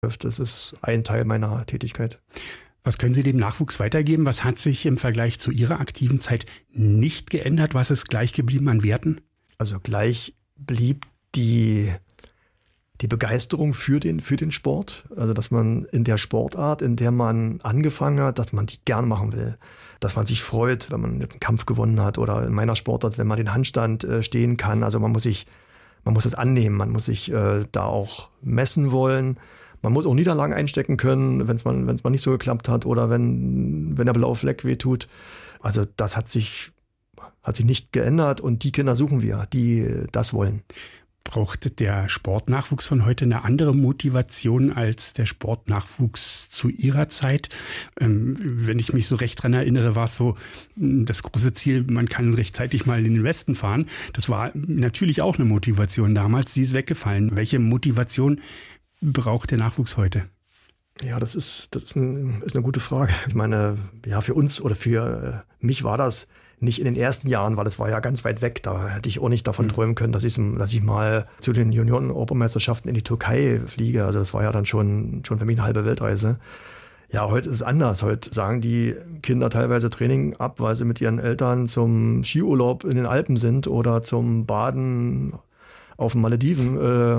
Das ist ein Teil meiner Tätigkeit. Was können Sie dem Nachwuchs weitergeben? Was hat sich im Vergleich zu Ihrer aktiven Zeit nicht geändert? Was ist gleich geblieben an Werten? Also gleich blieb die Begeisterung für den Sport. Also dass man in der Sportart, in der man angefangen hat, dass man die gern machen will. Dass man sich freut, wenn man jetzt einen Kampf gewonnen hat oder in meiner Sportart, wenn man den Handstand stehen kann. Also man muss es annehmen, man muss sich da auch messen wollen. Man muss auch Niederlagen einstecken können, wenn es mal nicht so geklappt hat oder wenn der blaue Fleck wehtut. Also das hat sich nicht geändert und die Kinder suchen wir, die das wollen. Braucht der Sportnachwuchs von heute eine andere Motivation als der Sportnachwuchs zu Ihrer Zeit? Wenn ich mich so recht dran erinnere, war es so das große Ziel, man kann rechtzeitig mal in den Westen fahren. Das war natürlich auch eine Motivation damals, die ist weggefallen. Welche Motivation braucht der Nachwuchs heute? Ja, das ist eine gute Frage. Ich meine, ja, für uns oder für mich war das nicht in den ersten Jahren, weil es war ja ganz weit weg. Da hätte ich auch nicht davon träumen können, dass ich mal zu den Junioren-Europameisterschaften in die Türkei fliege. Also das war ja dann schon für mich eine halbe Weltreise. Ja, heute ist es anders. Heute sagen die Kinder teilweise Training ab, weil sie mit ihren Eltern zum Skiurlaub in den Alpen sind oder zum Baden auf den Malediven.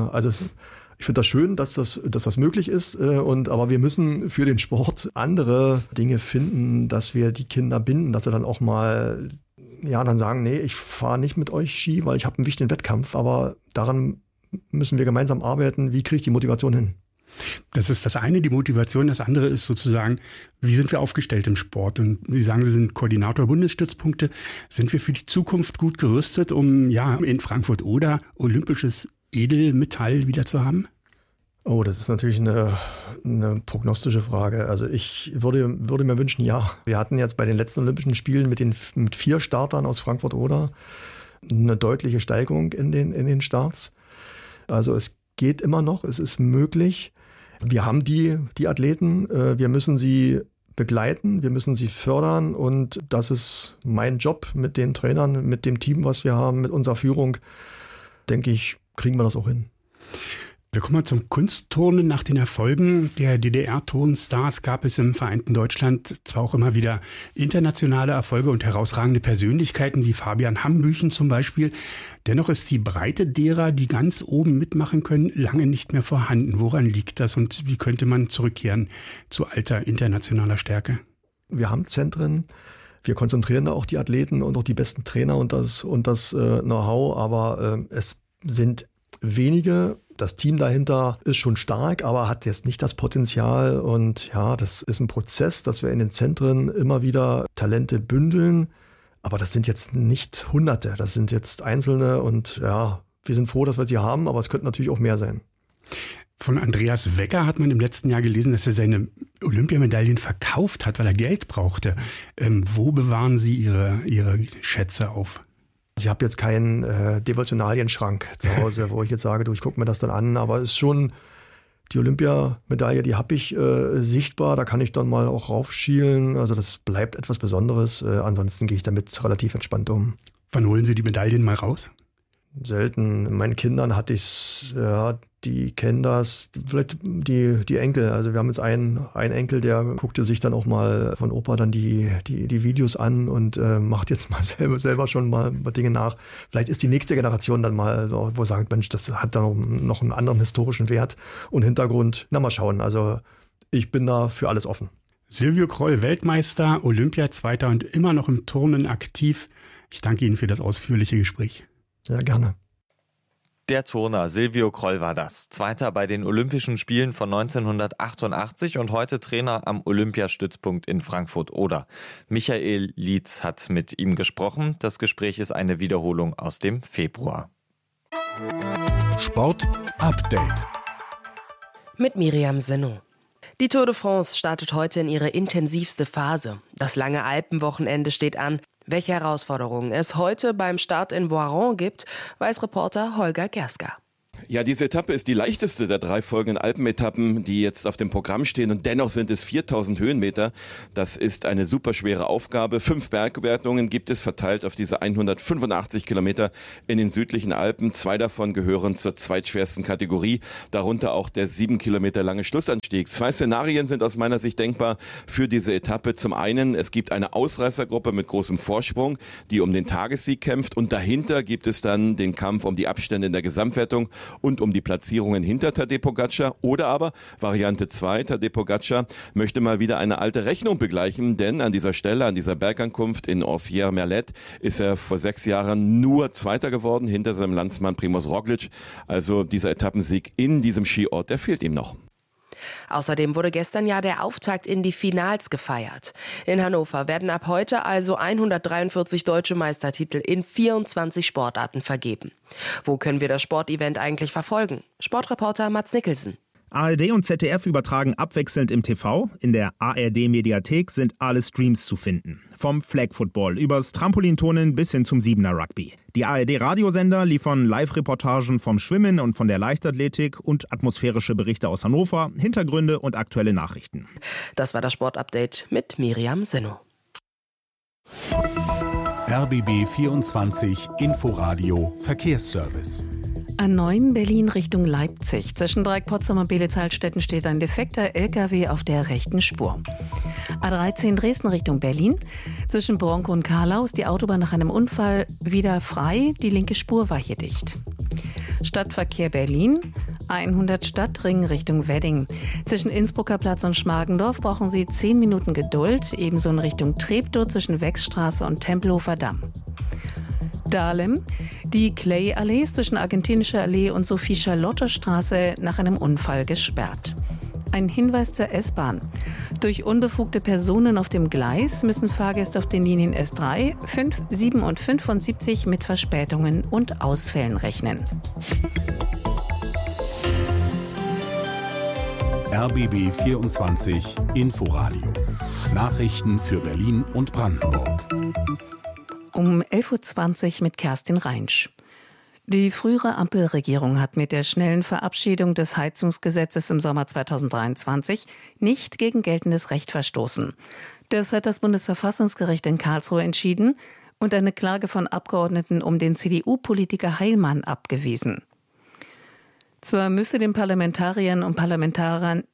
Ich finde das schön, dass das möglich ist. Aber wir müssen für den Sport andere Dinge finden, dass wir die Kinder binden, dass sie dann auch mal dann sagen, nee, ich fahre nicht mit euch Ski, weil ich habe einen wichtigen Wettkampf. Aber daran müssen wir gemeinsam arbeiten. Wie kriege ich die Motivation hin? Das ist das eine, die Motivation. Das andere ist sozusagen, wie sind wir aufgestellt im Sport? Und Sie sagen, Sie sind Koordinator Bundesstützpunkte. Sind wir für die Zukunft gut gerüstet, um in Frankfurt oder olympisches Edelmetall wieder zu haben? Oh, das ist natürlich eine prognostische Frage. Also ich würde mir wünschen, ja. Wir hatten jetzt bei den letzten Olympischen Spielen mit 4 Startern aus Frankfurt-Oder eine deutliche Steigerung in den Starts. Also es geht immer noch, es ist möglich. Wir haben die Athleten, wir müssen sie begleiten, wir müssen sie fördern und das ist mein Job mit den Trainern, mit dem Team, was wir haben, mit unserer Führung. Denke ich, kriegen wir das auch hin. Wir kommen mal zum Kunstturnen. Nach den Erfolgen der DDR-Turnstars gab es im vereinten Deutschland zwar auch immer wieder internationale Erfolge und herausragende Persönlichkeiten wie Fabian Hambüchen zum Beispiel. Dennoch ist die Breite derer, die ganz oben mitmachen können, lange nicht mehr vorhanden. Woran liegt das und wie könnte man zurückkehren zu alter internationaler Stärke? Wir haben Zentren. Wir konzentrieren da auch die Athleten und auch die besten Trainer und das Know-how, aber es sind wenige. Das Team dahinter ist schon stark, aber hat jetzt nicht das Potenzial. Und ja, das ist ein Prozess, dass wir in den Zentren immer wieder Talente bündeln. Aber das sind jetzt nicht Hunderte, das sind jetzt Einzelne. Und ja, wir sind froh, dass wir sie haben, aber es könnten natürlich auch mehr sein. Von Andreas Wecker hat man im letzten Jahr gelesen, dass er seine Olympiamedaillen verkauft hat, weil er Geld brauchte. Wo bewahren Sie Ihre Schätze auf? Ich habe jetzt keinen Devotionalienschrank zu Hause, wo ich jetzt sage, ich gucke mir das dann an, aber es ist schon die Olympiamedaille, die habe ich sichtbar, da kann ich dann mal auch raufschielen, also das bleibt etwas Besonderes, ansonsten gehe ich damit relativ entspannt um. Wann holen Sie die Medaillen mal raus? Selten. Mit meinen Kindern hatte ich es, die kennen das, vielleicht die Enkel. Also wir haben jetzt einen Enkel, der guckte sich dann auch mal von Opa dann die Videos an und macht jetzt mal selber schon mal Dinge nach. Vielleicht ist die nächste Generation dann mal, wo sagt, Mensch, das hat dann noch einen anderen historischen Wert und Hintergrund. Na, mal schauen. Also ich bin da für alles offen. Silvio Kroll, Weltmeister, Olympiazweiter und immer noch im Turnen aktiv. Ich danke Ihnen für das ausführliche Gespräch. Ja, gerne. Der Turner Silvio Kroll war das. Zweiter bei den Olympischen Spielen von 1988 und heute Trainer am Olympiastützpunkt in Frankfurt-Oder. Michael Lietz hat mit ihm gesprochen. Das Gespräch ist eine Wiederholung aus dem Februar. Sport Update mit Miriam Senno. Die Tour de France startet heute in ihre intensivste Phase. Das lange Alpenwochenende steht an. Welche Herausforderungen es heute beim Start in Voiron gibt, weiß Reporter Holger Gerska. Ja, diese Etappe ist die leichteste der 3 folgenden Alpenetappen, die jetzt auf dem Programm stehen. Und dennoch sind es 4000 Höhenmeter. Das ist eine super schwere Aufgabe. 5 Bergwertungen gibt es verteilt auf diese 185 Kilometer in den südlichen Alpen. 2 davon gehören zur zweitschwersten Kategorie, darunter auch der 7 Kilometer lange Schlussanstieg. 2 Szenarien sind aus meiner Sicht denkbar für diese Etappe. Zum einen, es gibt eine Ausreißergruppe mit großem Vorsprung, die um den Tagessieg kämpft. Und dahinter gibt es dann den Kampf um die Abstände in der Gesamtwertung und um die Platzierungen hinter Tadej Pogačar. Oder aber Variante 2, Tadej Pogačar möchte mal wieder eine alte Rechnung begleichen, denn an dieser Stelle, an dieser Bergankunft in Orsières-Merlet ist er vor 6 Jahren nur Zweiter geworden, hinter seinem Landsmann Primož Roglič. Also dieser Etappensieg in diesem Skiort, der fehlt ihm noch. Außerdem wurde gestern ja der Auftakt in die Finals gefeiert. In Hannover werden ab heute also 143 deutsche Meistertitel in 24 Sportarten vergeben. Wo können wir das Sportevent eigentlich verfolgen? Sportreporter Mats Nicholson. ARD und ZDF übertragen abwechselnd im TV. In der ARD-Mediathek sind alle Streams zu finden. Vom Flag Football übers Trampolinturnen bis hin zum 7er Rugby. Die ARD-Radiosender liefern Live-Reportagen vom Schwimmen und von der Leichtathletik und atmosphärische Berichte aus Hannover, Hintergründe und aktuelle Nachrichten. Das war das Sportupdate mit Miriam Senno. RBB 24 Inforadio Verkehrsservice. A9 Berlin Richtung Leipzig. Zwischen Dreieck-Potsdam und Belitz-Heilstätten steht ein defekter LKW auf der rechten Spur. A13 Dresden Richtung Berlin. Zwischen Bronco und Karlau ist die Autobahn nach einem Unfall wieder frei. Die linke Spur war hier dicht. Stadtverkehr Berlin. A100 Stadtring Richtung Wedding. Zwischen Innsbrucker Platz und Schmargendorf brauchen Sie 10 Minuten Geduld. Ebenso in Richtung Treptow zwischen Wechsstraße und Tempelhofer Damm. Dahlem. Die Clay-Allee ist zwischen Argentinischer Allee und Sophie-Charlotte-Straße nach einem Unfall gesperrt. Ein Hinweis zur S-Bahn. Durch unbefugte Personen auf dem Gleis müssen Fahrgäste auf den Linien S3, 5, 7 und 75 mit Verspätungen und Ausfällen rechnen. RBB 24 Inforadio. Nachrichten für Berlin und Brandenburg. Um 11.20 Uhr mit Kerstin Reinsch. Die frühere Ampelregierung hat mit der schnellen Verabschiedung des Heizungsgesetzes im Sommer 2023 nicht gegen geltendes Recht verstoßen. Das hat das Bundesverfassungsgericht in Karlsruhe entschieden und eine Klage von Abgeordneten um den CDU-Politiker Heilmann abgewiesen. Zwar müsse den Parlamentarierinnen und Parlamentariern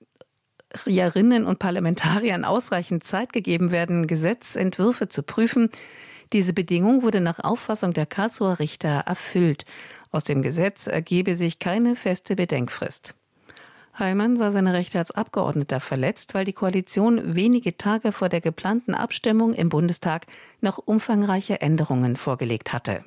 ausreichend Zeit gegeben werden, Gesetzentwürfe zu prüfen. Diese Bedingung wurde nach Auffassung der Karlsruher Richter erfüllt. Aus dem Gesetz ergebe sich keine feste Bedenkfrist. Heilmann sah seine Rechte als Abgeordneter verletzt, weil die Koalition wenige Tage vor der geplanten Abstimmung im Bundestag noch umfangreiche Änderungen vorgelegt hatte.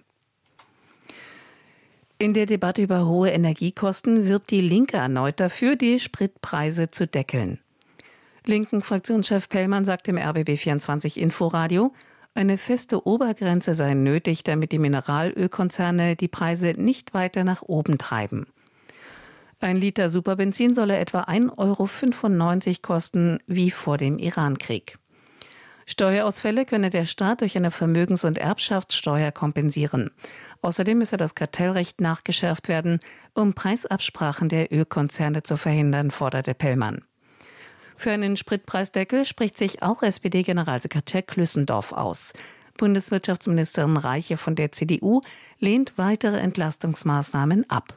In der Debatte über hohe Energiekosten wirbt die Linke erneut dafür, die Spritpreise zu deckeln. Linken-Fraktionschef Pellmann sagt im RBB 24 Inforadio, eine feste Obergrenze sei nötig, damit die Mineralölkonzerne die Preise nicht weiter nach oben treiben. Ein Liter Superbenzin solle etwa 1,95 € kosten, wie vor dem Irankrieg. Steuerausfälle könne der Staat durch eine Vermögens- und Erbschaftssteuer kompensieren. Außerdem müsse das Kartellrecht nachgeschärft werden, um Preisabsprachen der Ölkonzerne zu verhindern, forderte Pellmann. Für einen Spritpreisdeckel spricht sich auch SPD-Generalsekretär Klüssendorf aus. Bundeswirtschaftsministerin Reiche von der CDU lehnt weitere Entlastungsmaßnahmen ab.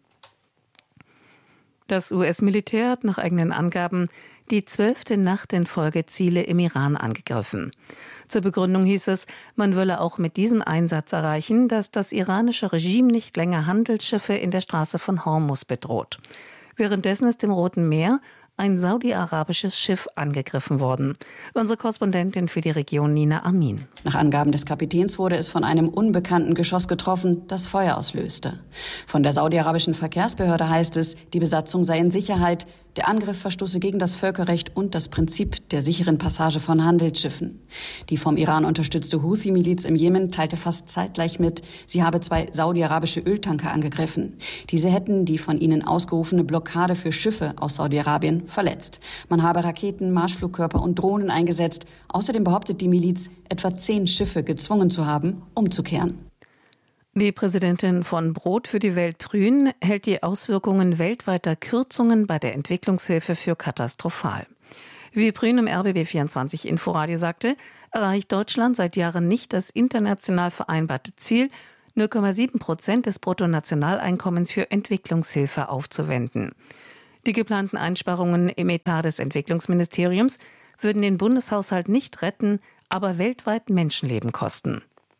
Das US-Militär hat nach eigenen Angaben die 12. Nacht in Folge Ziele im Iran angegriffen. Zur Begründung hieß es, man wolle auch mit diesem Einsatz erreichen, dass das iranische Regime nicht länger Handelsschiffe in der Straße von Hormuz bedroht. Währenddessen ist im Roten Meer ein saudi-arabisches Schiff angegriffen worden. Unsere Korrespondentin für die Region Nina Amin. Nach Angaben des Kapitäns wurde es von einem unbekannten Geschoss getroffen, das Feuer auslöste. Von der saudi-arabischen Verkehrsbehörde heißt es, die Besatzung sei in Sicherheit. Der Angriff verstoße gegen das Völkerrecht und das Prinzip der sicheren Passage von Handelsschiffen. Die vom Iran unterstützte Houthi-Miliz im Jemen teilte fast zeitgleich mit, sie habe 2 saudi-arabische Öltanker angegriffen. Diese hätten die von ihnen ausgerufene Blockade für Schiffe aus Saudi-Arabien verletzt. Man habe Raketen, Marschflugkörper und Drohnen eingesetzt. Außerdem behauptet die Miliz, etwa 10 Schiffe gezwungen zu haben, umzukehren. Die Präsidentin von Brot für die Welt, Prün, hält die Auswirkungen weltweiter Kürzungen bei der Entwicklungshilfe für katastrophal. Wie Prün im RBB24 Inforadio sagte, erreicht Deutschland seit Jahren nicht das international vereinbarte Ziel, 0,7% des Bruttonationaleinkommens für Entwicklungshilfe aufzuwenden. Die geplanten Einsparungen im Etat des Entwicklungsministeriums würden den Bundeshaushalt nicht retten, aber weltweit Menschenleben kosten.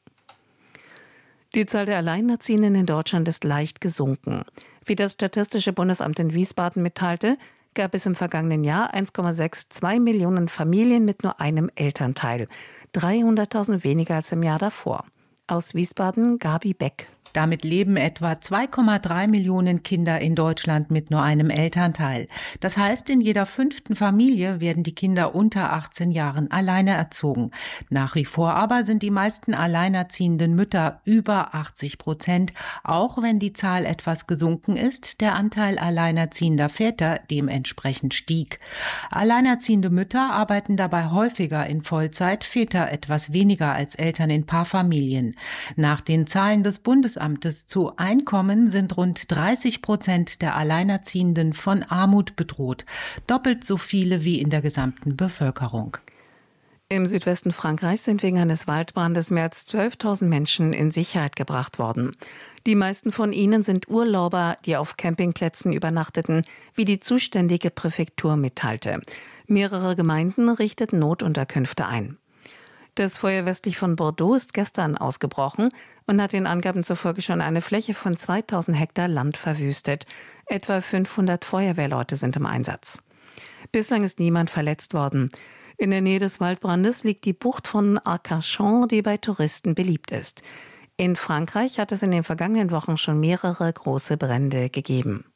Die Zahl der Alleinerziehenden in Deutschland ist leicht gesunken. Wie das Statistische Bundesamt in Wiesbaden mitteilte, gab es im vergangenen Jahr 1,62 Millionen Familien mit nur einem Elternteil. 300.000 weniger als im Jahr davor. Aus Wiesbaden Gabi Beck. Damit leben etwa 2,3 Millionen Kinder in Deutschland mit nur einem Elternteil. Das heißt, in jeder 5. Familie werden die Kinder unter 18 Jahren alleine erzogen. Nach wie vor aber sind die meisten alleinerziehenden Mütter über 80%, auch wenn die Zahl etwas gesunken ist, der Anteil alleinerziehender Väter dementsprechend stieg. Alleinerziehende Mütter arbeiten dabei häufiger in Vollzeit, Väter etwas weniger als Eltern in Paarfamilien. Nach den Zahlen des Bundesamtes zu Einkommen sind rund 30% der Alleinerziehenden von Armut bedroht. Doppelt so viele wie in der gesamten Bevölkerung. Im Südwesten Frankreichs sind wegen eines Waldbrandes mehr als 12.000 Menschen in Sicherheit gebracht worden. Die meisten von ihnen sind Urlauber, die auf Campingplätzen übernachteten, wie die zuständige Präfektur mitteilte. Mehrere Gemeinden richteten Notunterkünfte ein. Das Feuer westlich von Bordeaux ist gestern ausgebrochen und hat den Angaben zufolge schon eine Fläche von 2000 Hektar Land verwüstet. Etwa 500 Feuerwehrleute sind im Einsatz. Bislang ist niemand verletzt worden. In der Nähe des Waldbrandes liegt die Bucht von Arcachon, die bei Touristen beliebt ist. In Frankreich hat es in den vergangenen Wochen schon mehrere große Brände gegeben.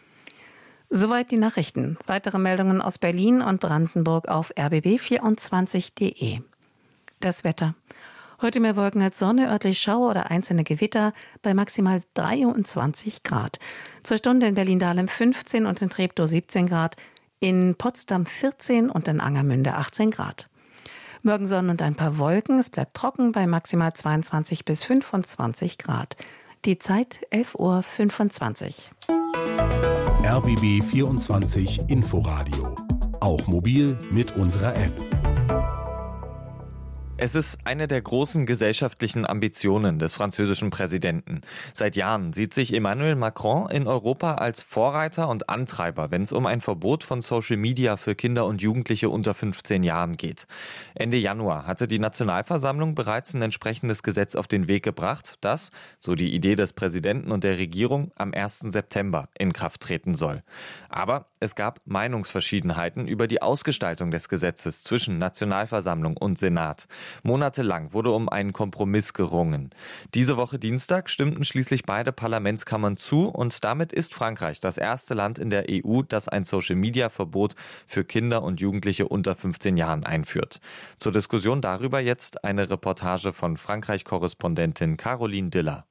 Soweit die Nachrichten. Weitere Meldungen aus Berlin und Brandenburg auf rbb24.de. Das Wetter. Heute mehr Wolken als Sonne, örtlich Schauer oder einzelne Gewitter bei maximal 23 Grad. Zur Stunde in Berlin-Dahlem 15 und in Treptow 17 Grad, in Potsdam 14 und in Angermünde 18 Grad. Morgen Sonne und ein paar Wolken, es bleibt trocken bei maximal 22 bis 25 Grad. Die Zeit 11:25 Uhr. RBB 24 Inforadio. Auch mobil mit unserer App. Es ist eine der großen gesellschaftlichen Ambitionen des französischen Präsidenten. Seit Jahren sieht sich Emmanuel Macron in Europa als Vorreiter und Antreiber, wenn es um ein Verbot von Social Media für Kinder und Jugendliche unter 15 Jahren geht. Ende Januar hatte die Nationalversammlung bereits ein entsprechendes Gesetz auf den Weg gebracht, das, so die Idee des Präsidenten und der Regierung, am 1. September in Kraft treten soll. Aber es gab Meinungsverschiedenheiten über die Ausgestaltung des Gesetzes zwischen Nationalversammlung und Senat. Monatelang wurde um einen Kompromiss gerungen. Diese Woche Dienstag stimmten schließlich beide Parlamentskammern zu und damit ist Frankreich das erste Land in der EU, das ein Social-Media-Verbot für Kinder und Jugendliche unter 15 Jahren einführt. Zur Diskussion darüber jetzt eine Reportage von Frankreich-Korrespondentin Caroline Diller.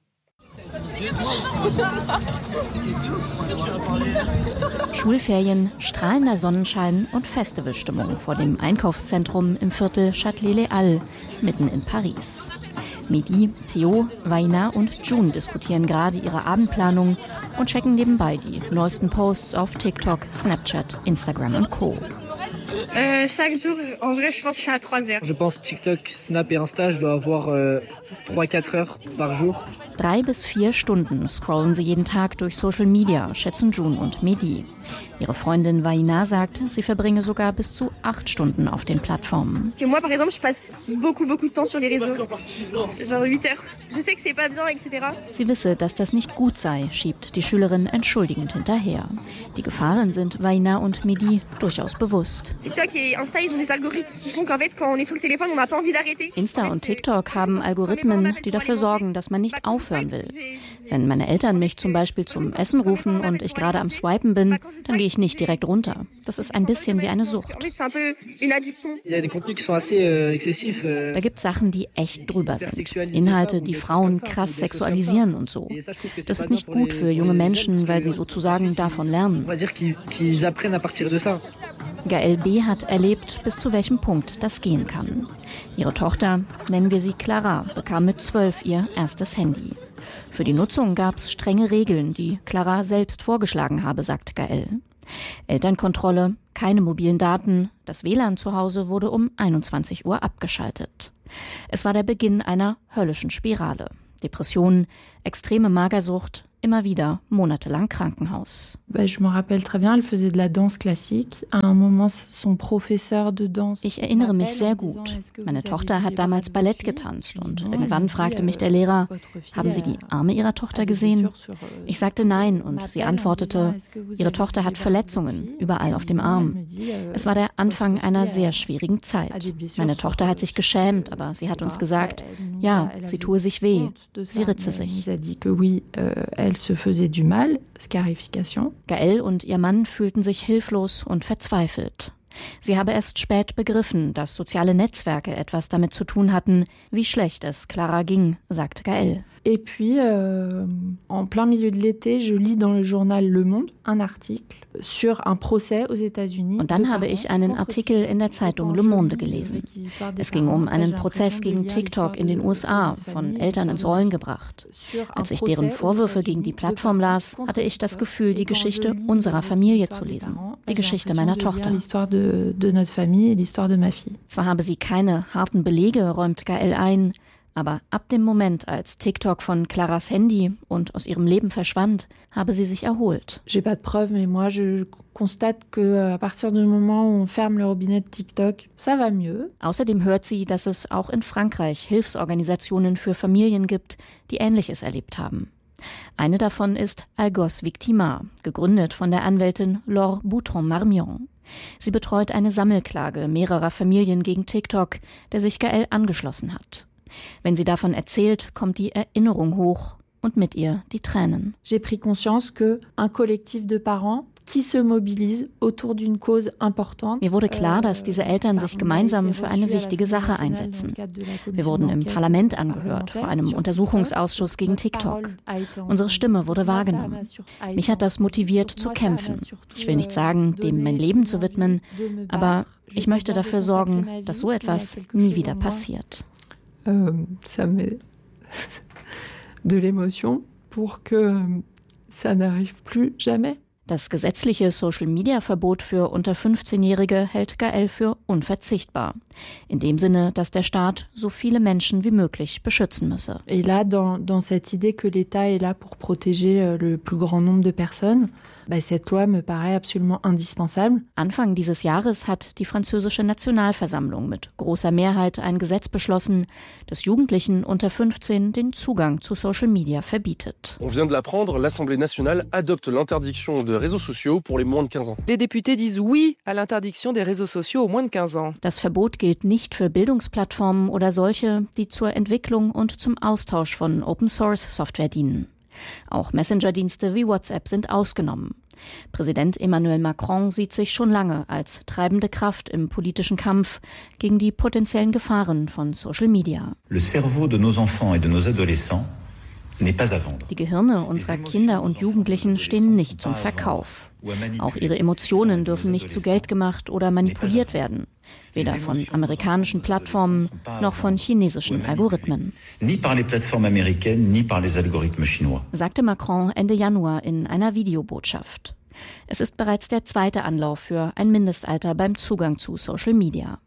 Schulferien, strahlender Sonnenschein und Festivalstimmung vor dem Einkaufszentrum im Viertel Châtelet-les-Halles, mitten in Paris. Mehdi, Theo, Vaina und June diskutieren gerade ihre Abendplanung und checken nebenbei die neuesten Posts auf TikTok, Snapchat, Instagram und Co. Chaque jour, en vrai, je pense que je suis à 3 heures. Je pense TikTok, Snap et Insta, je dois avoir 3-4 heures par jour. 3 bis 4 Stunden scrollen sie jeden Tag durch Social Media, schätzen June und Mehdi. Ihre Freundin Vaina sagt, sie verbringe sogar bis zu 8 Stunden auf den Plattformen. Moi, par exemple, je passe beaucoup de temps sur les réseaux. Genre 8 heures. Je sais que c'est pas bien, etc. Sie wisse, dass das nicht gut sei, schiebt die Schülerin entschuldigend hinterher. Die Gefahren sind Vaina und Mehdi durchaus bewusst. TikTok et Insta, ils ont des algorithmes qui font qu'en fait, quand on est sur le téléphone, on n'a pas envie d'arrêter. Insta und TikTok haben Algorithmen, die dafür sorgen, dass man nicht aufhören will. Wenn meine Eltern mich zum Beispiel zum Essen rufen und ich gerade am Swipen bin, dann gehe ich nicht direkt runter. Das ist ein bisschen wie eine Sucht. Da gibt es Sachen, die echt drüber sind. Inhalte, die Frauen krass sexualisieren und so. Das ist nicht gut für junge Menschen, weil sie sozusagen davon lernen. Gaëlle B. hat erlebt, bis zu welchem Punkt das gehen kann. Ihre Tochter, nennen wir sie Clara, bekam mit 12 ihr erstes Handy. Für die Nutzung gab es strenge Regeln, die Clara selbst vorgeschlagen habe, sagt Gaëlle. Elternkontrolle, keine mobilen Daten, das WLAN zu Hause wurde um 21 Uhr abgeschaltet. Es war der Beginn einer höllischen Spirale. Depressionen, extreme Magersucht, immer wieder monatelang Krankenhaus. Ich erinnere mich sehr gut. Meine Tochter hat damals Ballett getanzt und irgendwann fragte mich der Lehrer, haben Sie die Arme Ihrer Tochter gesehen? Ich sagte nein und sie antwortete, Ihre Tochter hat Verletzungen überall auf dem Arm. Es war der Anfang einer sehr schwierigen Zeit. Meine Tochter hat sich geschämt, aber sie hat uns gesagt, ja, sie tue sich weh, sie ritze sich. Gaëlle und ihr Mann fühlten sich hilflos und verzweifelt. Sie habe erst spät begriffen, dass soziale Netzwerke etwas damit zu tun hatten, wie schlecht es Clara ging, sagt Gaëlle. Et puis, en plein milieu de l'été, je lis dans le journal Le Monde un article sur un procès aux États-Unis. Und dann habe ich einen Artikel in der Zeitung Le Monde gelesen. Es ging um einen Prozess gegen TikTok in den USA, von Eltern ins Rollen gebracht. Als ich deren Vorwürfe gegen die Plattform las, hatte ich das Gefühl, die Geschichte unserer Familie zu lesen. Die Geschichte meiner Tochter. Zwar habe sie keine harten Belege, räumt Gaëlle ein, aber ab dem Moment, als TikTok von Claras Handy und aus ihrem Leben verschwand, habe sie sich erholt. J'ai pas de preuves, mais moi je constate que à partir du moment où on ferme le robinet de TikTok, ça va mieux. Außerdem hört sie, dass es auch in Frankreich Hilfsorganisationen für Familien gibt, die Ähnliches erlebt haben. Eine davon ist Algos Victima, gegründet von der Anwältin Laure Boutron-Marmion. Sie betreut eine Sammelklage mehrerer Familien gegen TikTok, der sich Gaëlle angeschlossen hat. Wenn sie davon erzählt, kommt die Erinnerung hoch und mit ihr die Tränen. J'ai pris conscience que un collectif de parents qui se mobilise autour d'une cause importante. Mir wurde klar, dass diese Eltern sich gemeinsam für eine wichtige Sache einsetzen. Wir wurden im Parlament angehört, vor einem Untersuchungsausschuss gegen TikTok. Unsere Stimme wurde wahrgenommen. Mich hat das motiviert zu kämpfen. Ich will nicht sagen, dem mein Leben zu widmen, aber ich möchte dafür sorgen, dass so etwas nie wieder passiert. Ça met de l'émotion pour que ça n'arrive plus jamais. Das gesetzliche Social-Media-Verbot für unter 15-Jährige hält Gaëlle für unverzichtbar. In dem Sinne, dass der Staat so viele Menschen wie möglich beschützen müsse. Et là, dans cette idée que l'État est là pour protéger le plus grand nombre de personnes, cette loi me paraît absolument indispensable. Anfang dieses Jahres hat die französische Nationalversammlung mit großer Mehrheit ein Gesetz beschlossen, das Jugendlichen unter 15 den Zugang zu Social Media verbietet. On vient de l'apprendre, l'Assemblée nationale adopte l'interdiction de réseaux sociaux pour les moins de 15 ans. Les députés disent oui à l'interdiction des réseaux sociaux aux moins de 15 ans. Das Verbot gilt nicht für Bildungsplattformen oder solche, die zur Entwicklung und zum Austausch von Open-Source-Software dienen. Auch Messenger-Dienste wie WhatsApp sind ausgenommen. Präsident Emmanuel Macron sieht sich schon lange als treibende Kraft im politischen Kampf gegen die potenziellen Gefahren von Social Media. Le cerveau de nos enfants et de nos adolescents n'est pas à vendre. Die Gehirne unserer Kinder und Jugendlichen stehen nicht zum Verkauf. Auch ihre Emotionen dürfen nicht zu Geld gemacht oder manipuliert werden. Weder von amerikanischen Plattformen noch von chinesischen Algorithmen. Ni par les plateformes américaines, ni par les algorithmes chinois. Sagte Macron Ende Januar in einer Videobotschaft. Es ist bereits der zweite Anlauf für ein Mindestalter beim Zugang zu Social Media.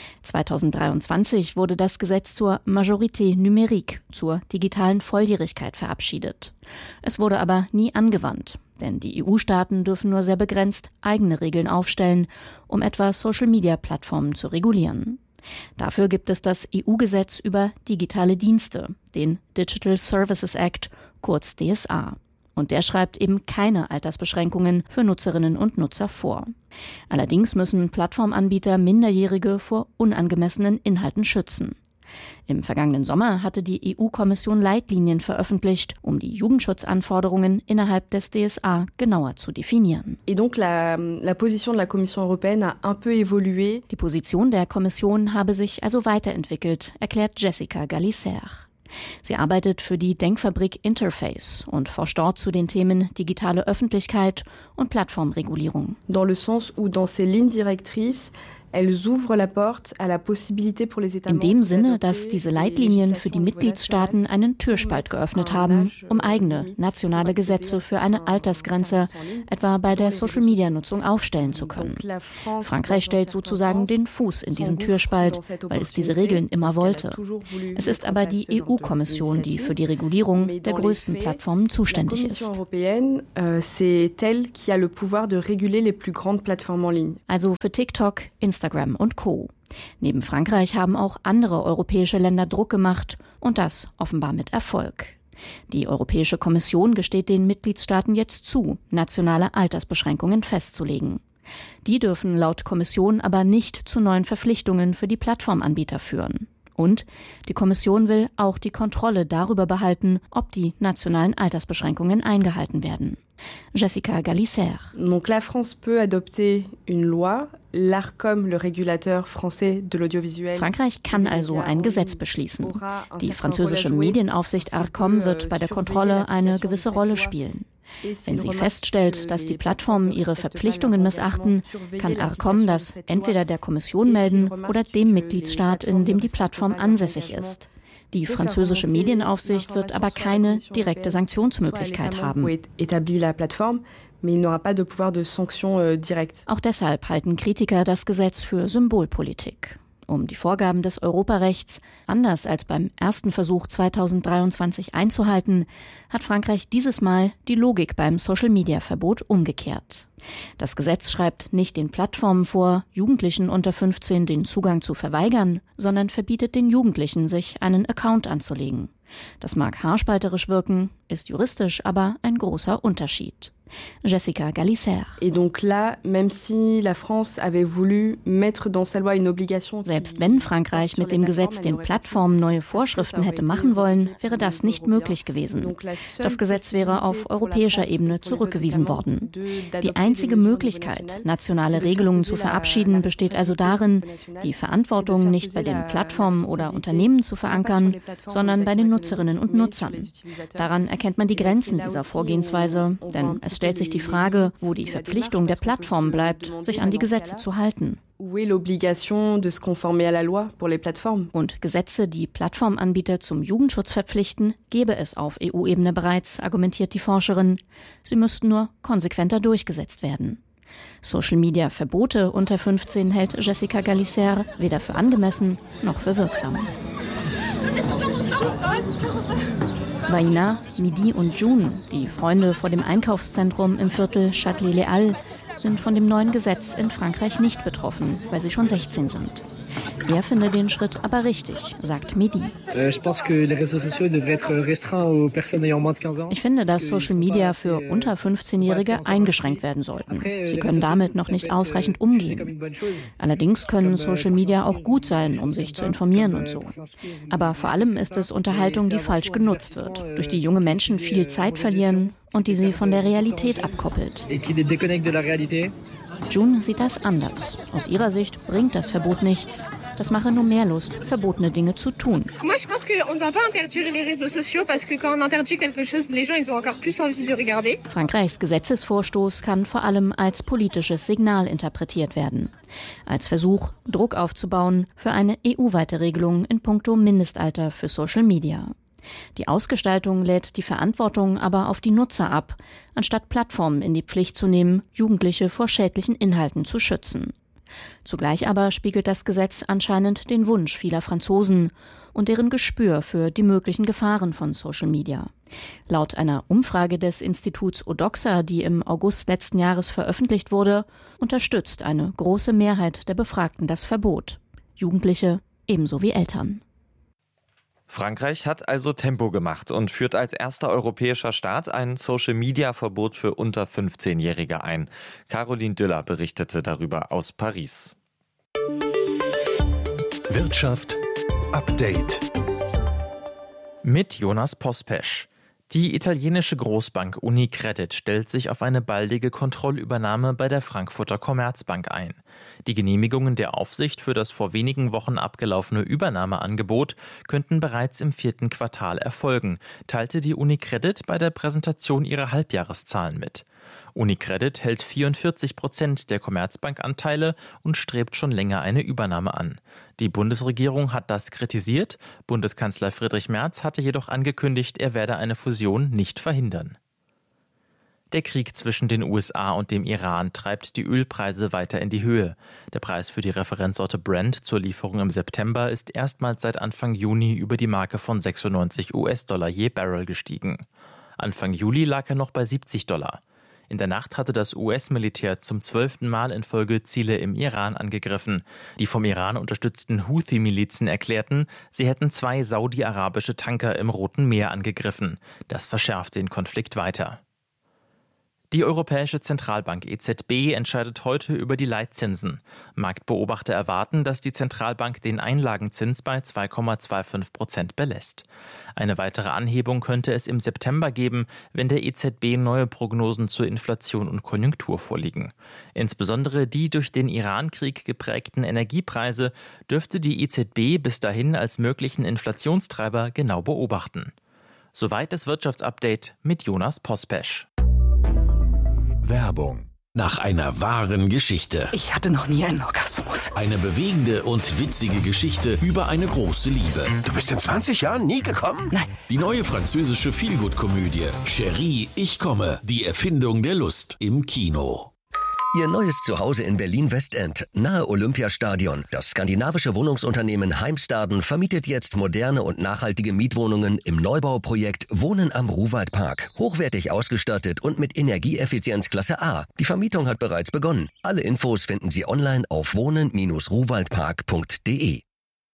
2023 wurde das Gesetz zur Majorité numérique, zur digitalen Volljährigkeit verabschiedet. Es wurde aber nie angewandt, denn die EU-Staaten dürfen nur sehr begrenzt eigene Regeln aufstellen, um etwa Social-Media-Plattformen zu regulieren. Dafür gibt es das EU-Gesetz über digitale Dienste, den Digital Services Act, kurz DSA. Und der schreibt eben keine Altersbeschränkungen für Nutzerinnen und Nutzer vor. Allerdings müssen Plattformanbieter Minderjährige vor unangemessenen Inhalten schützen. Im vergangenen Sommer hatte die EU-Kommission Leitlinien veröffentlicht, um die Jugendschutzanforderungen innerhalb des DSA genauer zu definieren. Et donc la position de la Commission européenne a un peu évolué. Die Position der Kommission habe sich also weiterentwickelt, erklärt Jessica Gallicer. Sie arbeitet für die Denkfabrik Interface und forscht dort zu den Themen digitale Öffentlichkeit und Plattformregulierung. Dans le sens où dans ces lignes directrices in dem Sinne, dass diese Leitlinien für die Mitgliedstaaten einen Türspalt geöffnet haben, um eigene nationale Gesetze für eine Altersgrenze, etwa bei der Social-Media-Nutzung, aufstellen zu können. Frankreich stellt sozusagen den Fuß in diesen Türspalt, weil es diese Regeln immer wollte. Es ist aber die EU-Kommission, die für die Regulierung der größten Plattformen zuständig ist. Also für TikTok, Instagram und Co. Neben Frankreich haben auch andere europäische Länder Druck gemacht und das offenbar mit Erfolg. Die Europäische Kommission gesteht den Mitgliedstaaten jetzt zu, nationale Altersbeschränkungen festzulegen. Die dürfen laut Kommission aber nicht zu neuen Verpflichtungen für die Plattformanbieter führen. Und die Kommission will auch die Kontrolle darüber behalten, ob die nationalen Altersbeschränkungen eingehalten werden. Jessica Galisser. Donc la France peut adopter une loi. L'Arcom, le régulateur français de l'audiovisuel. Frankreich kann also ein Gesetz beschließen. Die französische Medienaufsicht Arcom wird bei der Kontrolle eine gewisse Rolle spielen. Wenn sie feststellt, dass die Plattformen ihre Verpflichtungen missachten, kann Arcom das entweder der Kommission melden oder dem Mitgliedstaat, in dem die Plattform ansässig ist. Die französische Medienaufsicht wird aber keine direkte Sanktionsmöglichkeit haben. Auch deshalb halten Kritiker das Gesetz für Symbolpolitik. Um die Vorgaben des Europarechts, anders als beim ersten Versuch 2023 einzuhalten, hat Frankreich dieses Mal die Logik beim Social-Media-Verbot umgekehrt. Das Gesetz schreibt nicht den Plattformen vor, Jugendlichen unter 15 den Zugang zu verweigern, sondern verbietet den Jugendlichen, sich einen Account anzulegen. Das mag haarspalterisch wirken, ist juristisch aber ein großer Unterschied. Jessica Galisser. Selbst wenn Frankreich mit dem Gesetz den Plattformen neue Vorschriften hätte machen wollen, wäre das nicht möglich gewesen. Das Gesetz wäre auf europäischer Ebene zurückgewiesen worden. Die einzige Möglichkeit, nationale Regelungen zu verabschieden, besteht also darin, die Verantwortung nicht bei den Plattformen oder Unternehmen zu verankern, sondern bei den Nutzerinnen und Nutzern. Daran erkennt man die Grenzen dieser Vorgehensweise, denn es stellt sich die Frage, wo die Verpflichtung der Plattform bleibt, sich an die Gesetze zu halten. Und Gesetze, die Plattformanbieter zum Jugendschutz verpflichten, gäbe es auf EU-Ebene bereits, argumentiert die Forscherin. Sie müssten nur konsequenter durchgesetzt werden. Social-Media-Verbote unter 15 hält Jessica Galisser weder für angemessen noch für wirksam. Vaina, Midi und June, die Freunde vor dem Einkaufszentrum im Viertel Châtelet-Les-Halles, sind von dem neuen Gesetz in Frankreich nicht betroffen, weil sie schon 16 sind. Er finde den Schritt aber richtig, sagt Midi. Ich finde, dass Social Media für unter 15-Jährige eingeschränkt werden sollten. Sie können damit noch nicht ausreichend umgehen. Allerdings können Social Media auch gut sein, um sich zu informieren und so. Aber vor allem ist es Unterhaltung, die falsch genutzt wird, durch die junge Menschen viel Zeit verlieren und die sie von der Realität abkoppelt. June sieht das anders. Aus ihrer Sicht bringt das Verbot nichts. Das mache nur mehr Lust, verbotene Dinge zu tun. Frankreichs Gesetzesvorstoß kann vor allem als politisches Signal interpretiert werden. Als Versuch, Druck aufzubauen für eine EU-weite Regelung in puncto Mindestalter für Social Media. Die Ausgestaltung lädt die Verantwortung aber auf die Nutzer ab, anstatt Plattformen in die Pflicht zu nehmen, Jugendliche vor schädlichen Inhalten zu schützen. Zugleich aber spiegelt das Gesetz anscheinend den Wunsch vieler Franzosen und deren Gespür für die möglichen Gefahren von Social Media. Laut einer Umfrage des Instituts Odoxa, die im August letzten Jahres veröffentlicht wurde, unterstützt eine große Mehrheit der Befragten das Verbot. Jugendliche ebenso wie Eltern. Frankreich hat also Tempo gemacht und führt als erster europäischer Staat ein Social-Media-Verbot für unter 15-Jährige ein. Caroline Düller berichtete darüber aus Paris. Wirtschaft Update Mit Jonas Pospesch. Die italienische Großbank UniCredit stellt sich auf eine baldige Kontrollübernahme bei der Frankfurter Commerzbank ein. Die Genehmigungen der Aufsicht für das vor wenigen Wochen abgelaufene Übernahmeangebot könnten bereits im 4. Quartal erfolgen, teilte die UniCredit bei der Präsentation ihrer Halbjahreszahlen mit. UniCredit hält 44% der Commerzbank-Anteile und strebt schon länger eine Übernahme an. Die Bundesregierung hat das kritisiert. Bundeskanzler Friedrich Merz hatte jedoch angekündigt, er werde eine Fusion nicht verhindern. Der Krieg zwischen den USA und dem Iran treibt die Ölpreise weiter in die Höhe. Der Preis für die Referenzsorte Brent zur Lieferung im September ist erstmals seit Anfang Juni über die Marke von $96 je Barrel gestiegen. Anfang Juli lag er noch bei $70. In der Nacht hatte das US-Militär zum 12. Mal in Folge Ziele im Iran angegriffen. Die vom Iran unterstützten Houthi-Milizen erklärten, sie hätten 2 saudi-arabische Tanker im Roten Meer angegriffen. Das verschärft den Konflikt weiter. Die Europäische Zentralbank EZB entscheidet heute über die Leitzinsen. Marktbeobachter erwarten, dass die Zentralbank den Einlagenzins bei 2,25% belässt. Eine weitere Anhebung könnte es im September geben, wenn der EZB neue Prognosen zur Inflation und Konjunktur vorliegen. Insbesondere die durch den Iran-Krieg geprägten Energiepreise dürfte die EZB bis dahin als möglichen Inflationstreiber genau beobachten. Soweit das Wirtschaftsupdate mit Jonas Pospesch. Werbung. Nach einer wahren Geschichte. Ich hatte noch nie einen Orgasmus. Eine bewegende und witzige Geschichte über eine große Liebe. Du bist in 20 Jahren nie gekommen? Nein. Die neue französische Feelgood-Komödie Chérie, ich komme. Die Erfindung der Lust im Kino. Ihr neues Zuhause in Berlin-Westend, nahe Olympiastadion. Das skandinavische Wohnungsunternehmen Heimstaden vermietet jetzt moderne und nachhaltige Mietwohnungen im Neubauprojekt Wohnen am Ruhwaldpark. Hochwertig ausgestattet und mit Energieeffizienz Klasse A. Die Vermietung hat bereits begonnen. Alle Infos finden Sie online auf wohnen-ruhwaldpark.de.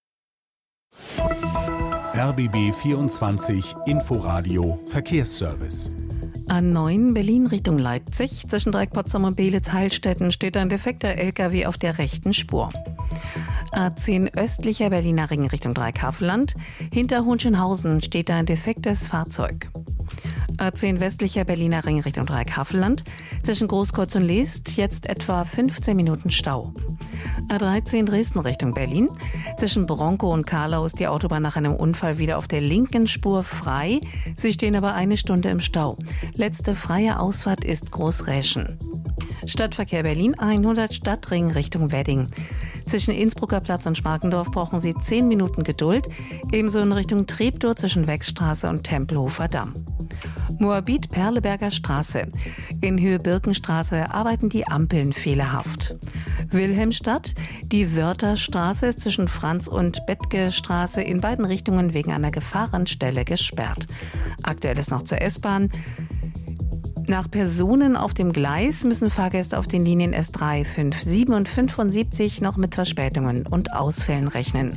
RBB 24 Inforadio Verkehrsservice. A9 Berlin Richtung Leipzig. Zwischen Dreieck Potsdam und Beelitz-Heilstätten steht ein defekter LKW auf der rechten Spur. A10 östlicher Berliner Ring Richtung Dreieck-Havelland. Hinter Hohenschönhausen steht ein defektes Fahrzeug. A10 westlicher Berliner Ring Richtung Dreieck-Havelland. Zwischen Großkreuz und Leest jetzt etwa 15 Minuten Stau. A13 Dresden Richtung Berlin. Zwischen Bronkow und Karlau ist die Autobahn nach einem Unfall wieder auf der linken Spur frei. Sie stehen aber eine Stunde im Stau. Letzte freie Ausfahrt ist Großräschen. Stadtverkehr Berlin 100 Stadtring Richtung Wedding. Zwischen Innsbrucker Platz und Schmarkendorf brauchen Sie 10 Minuten Geduld. Ebenso in Richtung Treptow zwischen Wechstraße und Tempelhofer Damm. Moabit Perleberger Straße. In Höhe Birkenstraße arbeiten die Ampeln fehlerhaft. Wilhelmstadt. Die Wörtherstraße ist zwischen Franz- und Bettke-Straße in beiden Richtungen wegen einer Gefahrenstelle gesperrt. Aktuell ist noch zur S-Bahn. Nach Personen auf dem Gleis müssen Fahrgäste auf den Linien S3, 5, 7 und 75 noch mit Verspätungen und Ausfällen rechnen.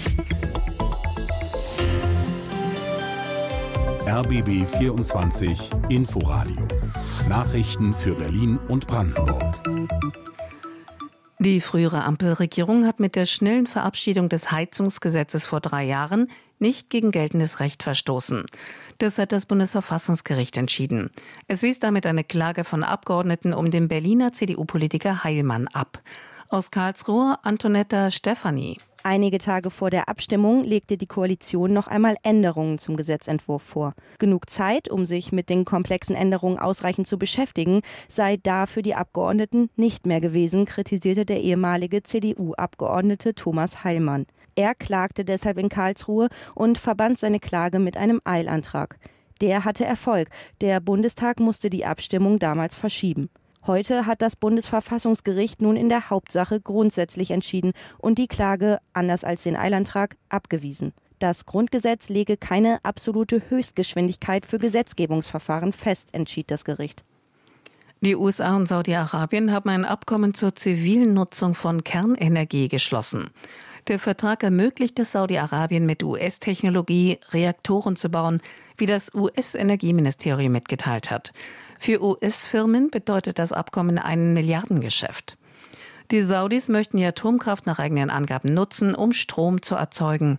RBB 24 Inforadio. Nachrichten für Berlin und Brandenburg. Die frühere Ampelregierung hat mit der schnellen Verabschiedung des Heizungsgesetzes vor 3 Jahren nicht gegen geltendes Recht verstoßen. Das hat das Bundesverfassungsgericht entschieden. Es wies damit eine Klage von Abgeordneten um den Berliner CDU-Politiker Heilmann ab. Aus Karlsruhe Antonetta Stefani. Einige Tage vor der Abstimmung legte die Koalition noch einmal Änderungen zum Gesetzentwurf vor. Genug Zeit, um sich mit den komplexen Änderungen ausreichend zu beschäftigen, sei da für die Abgeordneten nicht mehr gewesen, kritisierte der ehemalige CDU-Abgeordnete Thomas Heilmann. Er klagte deshalb in Karlsruhe und verband seine Klage mit einem Eilantrag. Der hatte Erfolg. Der Bundestag musste die Abstimmung damals verschieben. Heute hat das Bundesverfassungsgericht nun in der Hauptsache grundsätzlich entschieden und die Klage, anders als den Eilantrag, abgewiesen. Das Grundgesetz lege keine absolute Höchstgeschwindigkeit für Gesetzgebungsverfahren fest, entschied das Gericht. Die USA und Saudi-Arabien haben ein Abkommen zur zivilen Nutzung von Kernenergie geschlossen. Der Vertrag ermöglicht es Saudi-Arabien mit US-Technologie Reaktoren zu bauen, wie das US-Energieministerium mitgeteilt hat. Für US-Firmen bedeutet das Abkommen ein Milliardengeschäft. Die Saudis möchten die Atomkraft nach eigenen Angaben nutzen, um Strom zu erzeugen.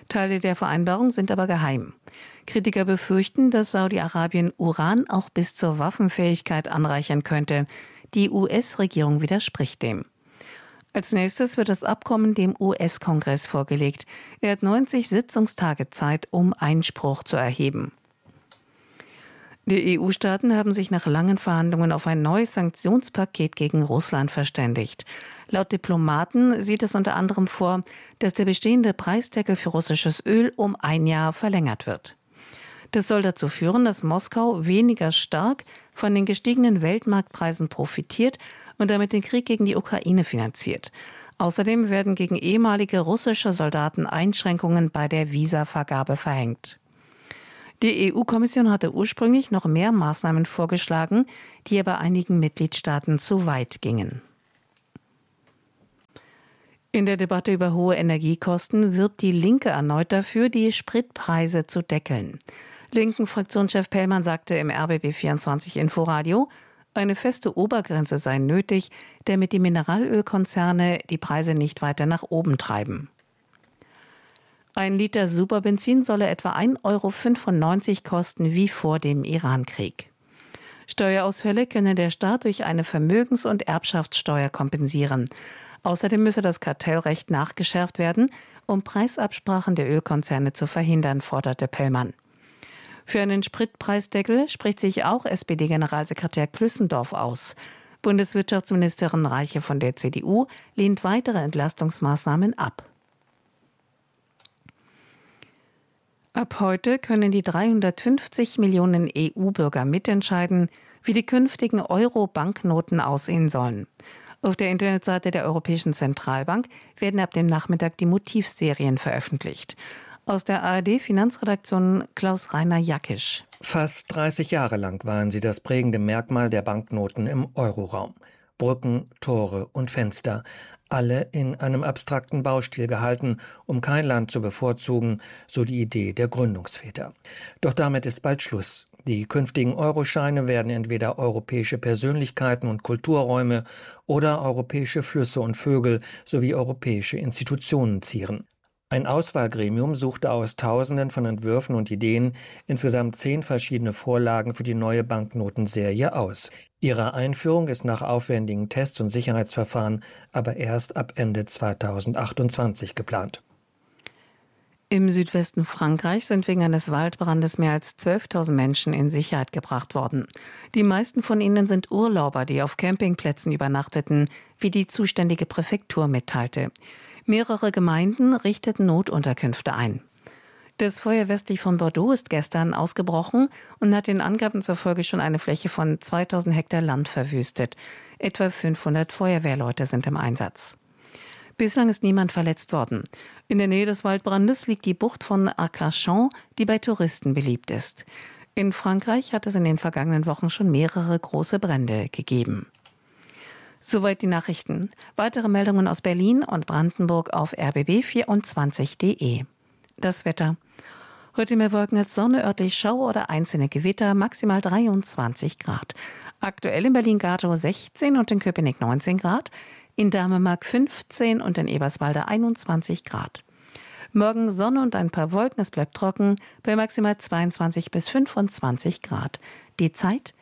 Teile der Vereinbarung sind aber geheim. Kritiker befürchten, dass Saudi-Arabien Uran auch bis zur Waffenfähigkeit anreichern könnte. Die US-Regierung widerspricht dem. Als nächstes wird das Abkommen dem US-Kongress vorgelegt. Er hat 90 Sitzungstage Zeit, um Einspruch zu erheben. Die EU-Staaten haben sich nach langen Verhandlungen auf ein neues Sanktionspaket gegen Russland verständigt. Laut Diplomaten sieht es unter anderem vor, dass der bestehende Preisdeckel für russisches Öl um 1 Jahr verlängert wird. Das soll dazu führen, dass Moskau weniger stark von den gestiegenen Weltmarktpreisen profitiert und damit den Krieg gegen die Ukraine finanziert. Außerdem werden gegen ehemalige russische Soldaten Einschränkungen bei der Visavergabe verhängt. Die EU-Kommission hatte ursprünglich noch mehr Maßnahmen vorgeschlagen, die aber einigen Mitgliedstaaten zu weit gingen. In der Debatte über hohe Energiekosten wirbt die Linke erneut dafür, die Spritpreise zu deckeln. Linken Fraktionschef Pellmann sagte im RBB24 Inforadio, eine feste Obergrenze sei nötig, damit die Mineralölkonzerne die Preise nicht weiter nach oben treiben. 1 Liter Superbenzin solle etwa 1,95 € kosten wie vor dem Irankrieg. Steuerausfälle könne der Staat durch eine Vermögens- und Erbschaftssteuer kompensieren. Außerdem müsse das Kartellrecht nachgeschärft werden, um Preisabsprachen der Ölkonzerne zu verhindern, forderte Pellmann. Für einen Spritpreisdeckel spricht sich auch SPD-Generalsekretär Klüssendorf aus. Bundeswirtschaftsministerin Reiche von der CDU lehnt weitere Entlastungsmaßnahmen ab. Ab heute können die 350 Millionen EU-Bürger mitentscheiden, wie die künftigen Euro-Banknoten aussehen sollen. Auf der Internetseite der Europäischen Zentralbank werden ab dem Nachmittag die Motivserien veröffentlicht. Aus der ARD-Finanzredaktion Klaus-Rainer Jackisch. Fast 30 Jahre lang waren sie das prägende Merkmal der Banknoten im Euroraum. Brücken, Tore und Fenster, alle in einem abstrakten Baustil gehalten, um kein Land zu bevorzugen, so die Idee der Gründungsväter. Doch damit ist bald Schluss. Die künftigen Euroscheine werden entweder europäische Persönlichkeiten und Kulturräume oder europäische Flüsse und Vögel sowie europäische Institutionen zieren. Ein Auswahlgremium suchte aus Tausenden von Entwürfen und Ideen insgesamt 10 verschiedene Vorlagen für die neue Banknotenserie aus. Ihre Einführung ist nach aufwendigen Tests und Sicherheitsverfahren aber erst ab Ende 2028 geplant. Im Südwesten Frankreichs sind wegen eines Waldbrandes mehr als 12.000 Menschen in Sicherheit gebracht worden. Die meisten von ihnen sind Urlauber, die auf Campingplätzen übernachteten, wie die zuständige Präfektur mitteilte. Mehrere Gemeinden richteten Notunterkünfte ein. Das Feuer westlich von Bordeaux ist gestern ausgebrochen und hat den Angaben zufolge schon eine Fläche von 2000 Hektar Land verwüstet. Etwa 500 Feuerwehrleute sind im Einsatz. Bislang ist niemand verletzt worden. In der Nähe des Waldbrandes liegt die Bucht von Arcachon, die bei Touristen beliebt ist. In Frankreich hat es in den vergangenen Wochen schon mehrere große Brände gegeben. Soweit die Nachrichten. Weitere Meldungen aus Berlin und Brandenburg auf rbb24.de. Das Wetter. Heute mehr Wolken als Sonne, örtlich Schauer oder einzelne Gewitter, maximal 23 Grad. Aktuell in Berlin-Gatow 16 und in Köpenick 19 Grad, in Dänemark 15 und in Eberswalde 21 Grad. Morgen Sonne und ein paar Wolken, es bleibt trocken, bei maximal 22 bis 25 Grad. Die Zeit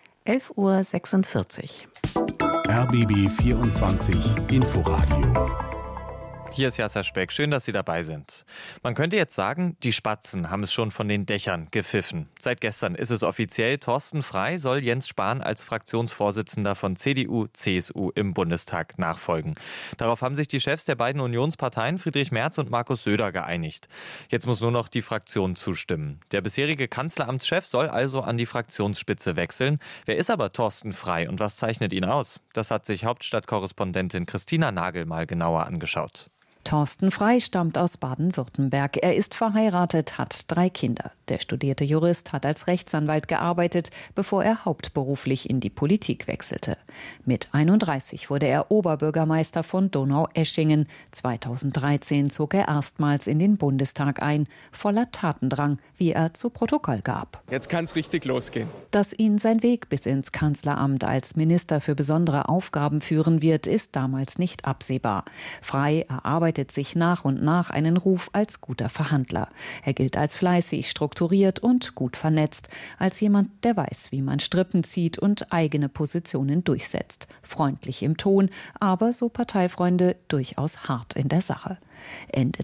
11:46 Uhr. RBB 24 Inforadio. Hier ist Jasser Speck. Schön, dass Sie dabei sind. Man könnte jetzt sagen, die Spatzen haben es schon von den Dächern gepfiffen. Seit gestern ist es offiziell. Thorsten Frey soll Jens Spahn als Fraktionsvorsitzender von CDU, CSU im Bundestag nachfolgen. Darauf haben sich die Chefs der beiden Unionsparteien, Friedrich Merz und Markus Söder, geeinigt. Jetzt muss nur noch die Fraktion zustimmen. Der bisherige Kanzleramtschef soll also an die Fraktionsspitze wechseln. Wer ist aber Thorsten Frey und was zeichnet ihn aus? Das hat sich Hauptstadtkorrespondentin Christina Nagel mal genauer angeschaut. Thorsten Frey stammt aus Baden-Württemberg. Er ist verheiratet, hat 3 Kinder. Der studierte Jurist hat als Rechtsanwalt gearbeitet, bevor er hauptberuflich in die Politik wechselte. Mit 31 wurde er Oberbürgermeister von Donaueschingen. 2013 zog er erstmals in den Bundestag ein, voller Tatendrang, wie er zu Protokoll gab. Jetzt kann es richtig losgehen. Dass ihn sein Weg bis ins Kanzleramt als Minister für besondere Aufgaben führen wird, ist damals nicht absehbar. Frey erarbeitet erarbeitet sich nach und nach einen Ruf als guter Verhandler. Er gilt als fleißig, strukturiert und gut vernetzt, als jemand, der weiß, wie man Strippen zieht und eigene Positionen durchsetzt. Freundlich im Ton, aber, so Parteifreunde, durchaus hart in der Sache. Ende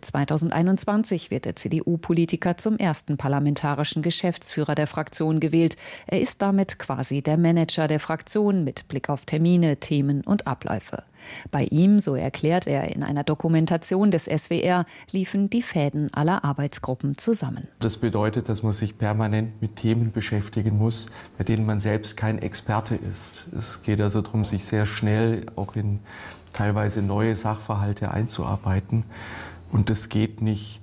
2021 wird der CDU-Politiker zum ersten parlamentarischen Geschäftsführer der Fraktion gewählt. Er ist damit quasi der Manager der Fraktion mit Blick auf Termine, Themen und Abläufe. Bei ihm, so erklärt er in einer Dokumentation des SWR, liefen die Fäden aller Arbeitsgruppen zusammen. Das bedeutet, dass man sich permanent mit Themen beschäftigen muss, bei denen man selbst kein Experte ist. Es geht also darum, sich sehr schnell auch in teilweise neue Sachverhalte einzuarbeiten. Und das geht nicht